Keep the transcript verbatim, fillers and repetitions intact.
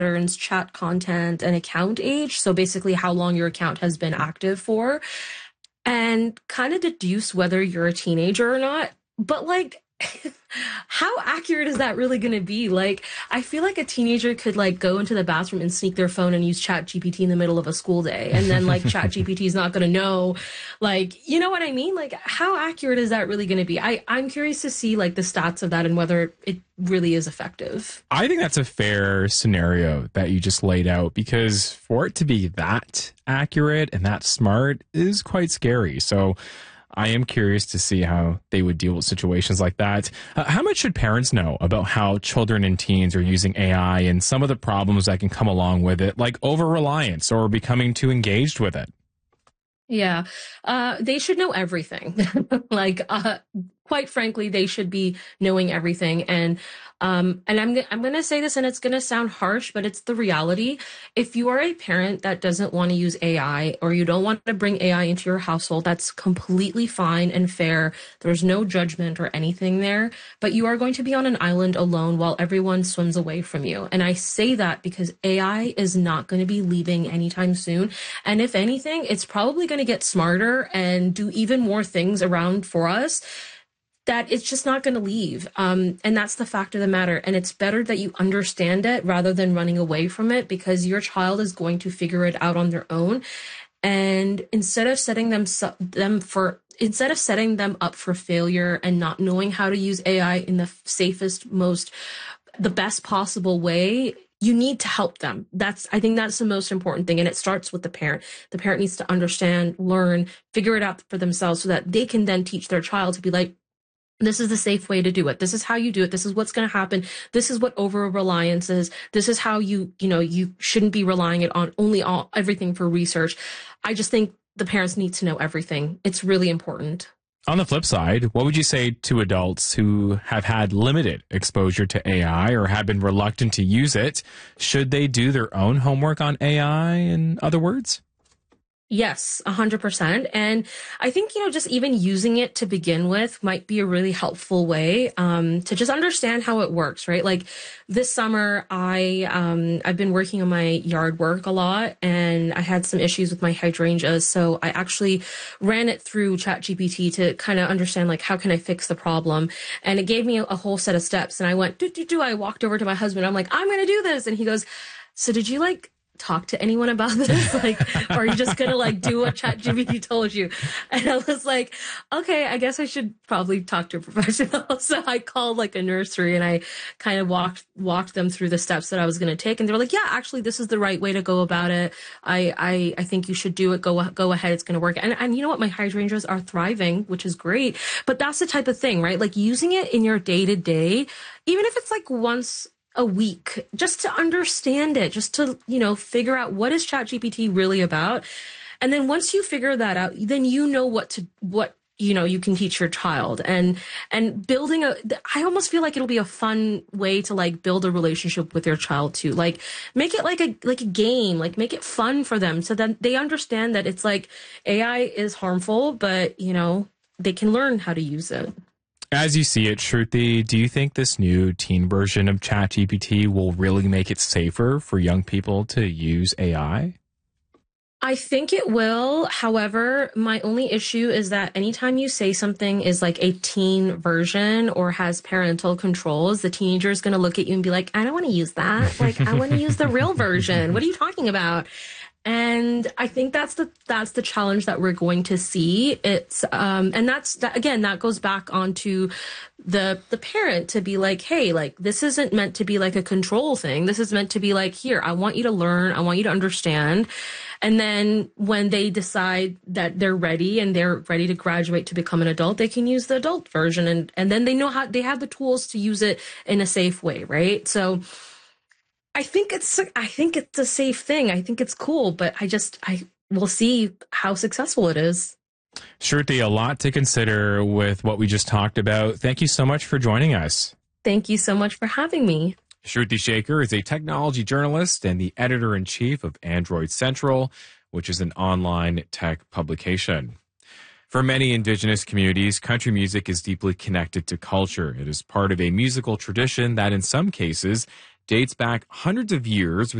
patterns, chat content, and account age. So basically how long your account has been active for, and kind of deduce whether you're a teenager or not. But like, how accurate is that really going to be? Like, I feel like a teenager could like go into the bathroom and sneak their phone and use Chat G P T in the middle of a school day. And then like Chat G P T is not going to know, like, you know what I mean? Like, how accurate is that really going to be? I, I'm curious to see like the stats of that and whether it really is effective. I think that's a fair scenario that you just laid out, because for it to be that accurate and that smart is quite scary. So I am curious to see how they would deal with situations like that. Uh, how much should parents know about how children and teens are using A I and some of the problems that can come along with it, like over-reliance or becoming too engaged with it? Yeah, uh, they should know everything. like, uh, quite frankly, they should be knowing everything. And um, and I'm I'm going to say this, and it's going to sound harsh, but it's the reality. If you are a parent that doesn't want to use A I, or you don't want to bring A I into your household, that's completely fine and fair. There's no judgment or anything there. But you are going to be on an island alone while everyone swims away from you. And I say that because A I is not going to be leaving anytime soon. And if anything, it's probably going to get smarter and do even more things around for us, that it's just not going to leave. Um, and that's the fact of the matter. And it's better that you understand it rather than running away from it, because your child is going to figure it out on their own. And instead of setting them, them for, instead of setting them up for failure and not knowing how to use A I in the safest, most, the best possible way, you need to help them. That's, I think that's the most important thing. And it starts with the parent. The parent needs to understand, learn, figure it out for themselves so that they can then teach their child to be like, this is the safe way to do it. This is how you do it. This is what's going to happen. This is what over reliance is. This is how you, you know, you shouldn't be relying it on only all everything for research. I just think the parents need to know everything. It's really important. On the flip side, what would you say to adults who have had limited exposure to A I or have been reluctant to use it? Should they do their own homework on A I, in other words? Yes, a hundred percent. And I think, you know, just even using it to begin with might be a really helpful way, um, to just understand how it works, right? Like this summer, I, um, I've been working on my yard work a lot, and I had some issues with my hydrangeas. So I actually ran it through ChatGPT to kind of understand, like, how can I fix the problem? And it gave me a, a whole set of steps. And I went, do, do, do. I walked over to my husband. I'm like, I'm going to do this. And he goes, so did you like talk to anyone about this? Like, or are you just gonna like do what ChatGPT told you? And I was like, okay, I guess I should probably talk to a professional. So I called like a nursery and I kind of walked walked them through the steps that I was gonna take, and they were like, yeah, actually, this is the right way to go about it. I I, I think you should do it. Go go ahead, it's gonna work. And and you know what? My hydrangeas are thriving, which is great. But that's the type of thing, right? Like using it in your day to day, even if it's like once a week, just to understand it, just to, you know, figure out what is ChatGPT really about. And then once you figure that out, then you know what to, what, you know, you can teach your child. And, and building a, I almost feel like it'll be a fun way to like build a relationship with your child too. Like make it like a, like a game, like make it fun for them so that they understand that it's like A I is harmful, but, you know, they can learn how to use it. As you see it, Shruti, do you think this new teen version of ChatGPT will really make it safer for young people to use A I? I think it will. However, my only issue is that anytime you say something is like a teen version or has parental controls, the teenager is going to look at you and be like, I don't want to use that. Like, I want to use the real version. What are you talking about? And I think that's the that's the challenge that we're going to see. It's um and that's that, again, that goes back onto the the parent to be like, hey, like this isn't meant to be like a control thing. This is meant to be like, here, I want you to learn, I want you to understand. And then when they decide that they're ready and they're ready to graduate to become an adult, they can use the adult version, and and then they know how they have the tools to use it in a safe way, right? So I think it's I think it's a safe thing. I think it's cool, but I just I will see how successful it is. Shruti, a lot to consider with what we just talked about. Thank you so much for joining us. Thank you so much for having me. Shruti Shaker is a technology journalist and the editor-in-chief of Android Central, which is an online tech publication. For many Indigenous communities, country music is deeply connected to culture. It is part of a musical tradition that in some cases dates back hundreds of years with